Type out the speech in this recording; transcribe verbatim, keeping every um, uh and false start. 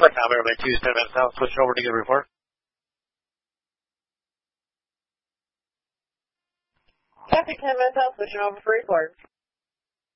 Tom Airman two, ten minutes south, switching over to get a report. Traffic ten minutes south, switching over for report.